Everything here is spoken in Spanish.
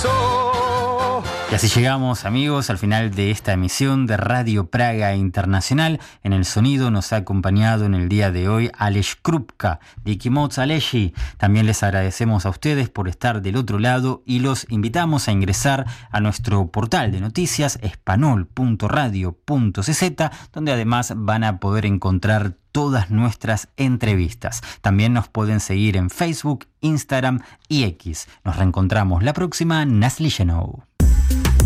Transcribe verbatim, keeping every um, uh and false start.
pasó. Y así llegamos, amigos, al final de esta emisión de Radio Praga Internacional. En el sonido nos ha acompañado en el día de hoy Aleš Krupka, Dikimoc Aleshi. También les agradecemos a ustedes por estar del otro lado y los invitamos a ingresar a nuestro portal de noticias espanol punto radio punto c z, donde además van a poder encontrar todas nuestras entrevistas. También nos pueden seguir en Facebook, Instagram y X. Nos reencontramos la próxima. Nasli Genou.